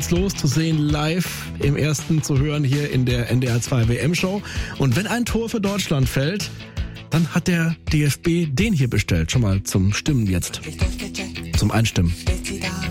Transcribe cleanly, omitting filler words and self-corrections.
geht's los, zu sehen live im Ersten, zu hören hier in der NDR 2 WM-Show. Und wenn ein Tor für Deutschland fällt, dann hat der DFB den hier bestellt. Schon mal zum Stimmen jetzt. Zum Einstimmen.